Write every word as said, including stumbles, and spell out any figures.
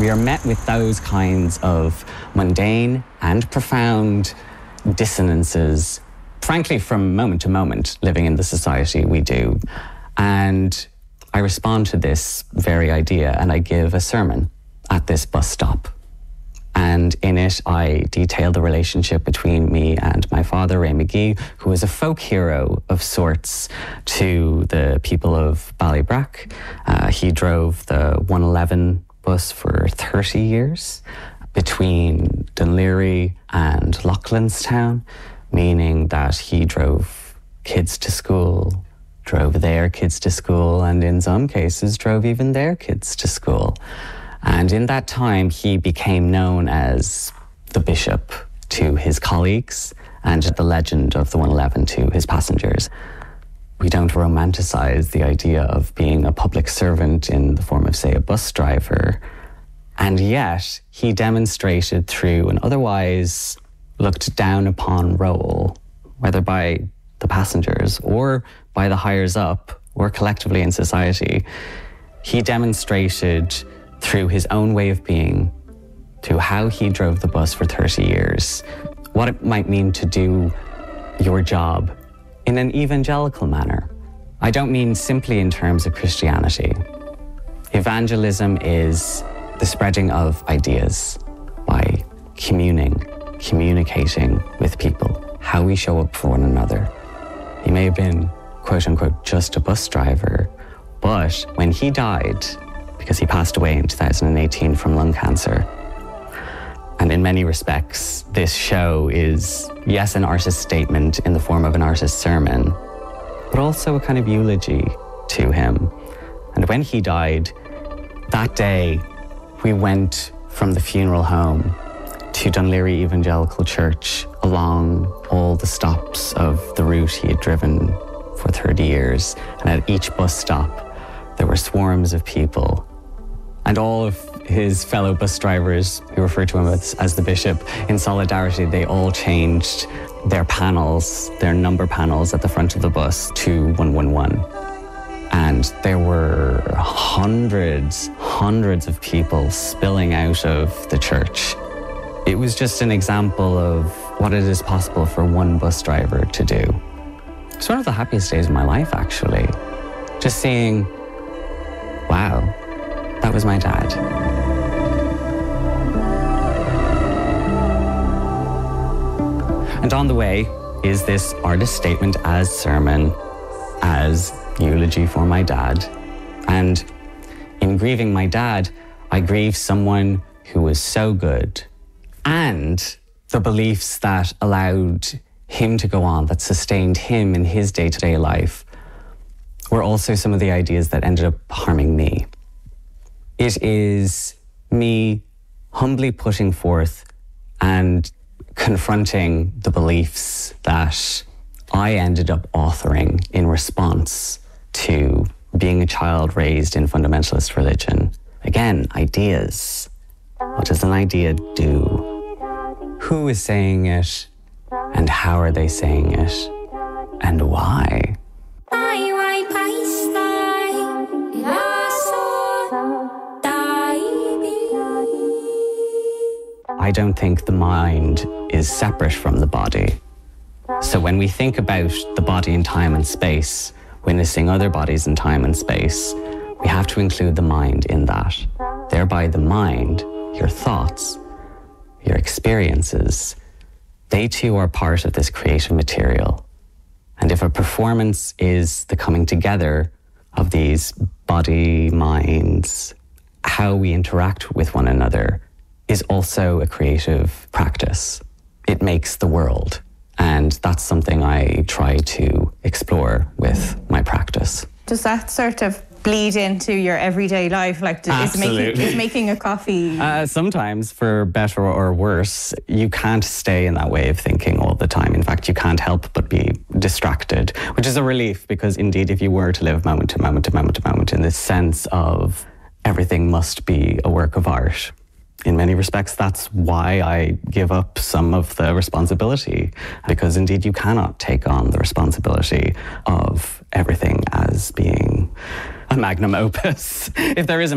we are met with those kinds of mundane and profound dissonances, frankly, from moment to moment, living in the society we do. And I respond to this very idea and I give a sermon at this bus stop. And in it, I detail the relationship between me and my father, Ray McGee, who was a folk hero of sorts to the people of Ballybrack. Uh, he drove the one eleven bus for thirty years between Dunleary and Loughlinstown, meaning that he drove kids to school, drove their kids to school, and in some cases drove even their kids to school. And in that time, he became known as the bishop to his colleagues and the legend of the one eleven to his passengers. We don't romanticize the idea of being a public servant in the form of, say, a bus driver. And yet, he demonstrated through an otherwise looked down upon role, whether by the passengers or by the higher up or collectively in society, he demonstrated through his own way of being, to how he drove the bus for thirty years, what it might mean to do your job in an evangelical manner. I don't mean simply in terms of Christianity. Evangelism is the spreading of ideas by communing, communicating with people, how we show up for one another. He may have been, quote unquote, just a bus driver, but when he died, because he passed away in two thousand eighteen from lung cancer. And in many respects, this show is, yes, an artist's statement in the form of an artist's sermon, but also a kind of eulogy to him. And when he died, that day, we went from the funeral home to Dunleary Evangelical Church along all the stops of the route he had driven for thirty years. And at each bus stop, there were swarms of people. And all of his fellow bus drivers, we refer to him as, as the bishop, in solidarity, they all changed their panels, their number panels at the front of the bus to one one one. And there were hundreds, hundreds of people spilling out of the church. It was just an example of what it is possible for one bus driver to do. It's one of the happiest days of my life, actually. Just seeing, wow, that was my dad. And on the way is this artist statement as sermon, as eulogy for my dad. And in grieving my dad, I grieve someone who was so good, and the beliefs that allowed him to go on, that sustained him in his day-to-day life, were also some of the ideas that ended up harming me. It is me humbly putting forth and confronting the beliefs that I ended up authoring in response to being a child raised in fundamentalist religion. Again, ideas. What does an idea do? Who is saying it? And how are they saying it? And why? I don't think the mind is separate from the body. So when we think about the body in time and space, witnessing other bodies in time and space, we have to include the mind in that. Thereby the mind, your thoughts, your experiences, they too are part of this creative material. And if a performance is the coming together of these body, minds, how we interact with one another is also a creative practice. It makes the world. And that's something I try to explore with my practice. Does that sort of bleed into your everyday life? Like, is making, is making a coffee? Uh, sometimes, for better or worse, you can't stay in that way of thinking all the time. In fact, you can't help but be distracted, which is a relief, because indeed, if you were to live moment to moment to moment to moment in this sense of everything must be a work of art, in many respects, that's why I give up some of the responsibility, because indeed you cannot take on the responsibility of everything as being a magnum opus. If there is a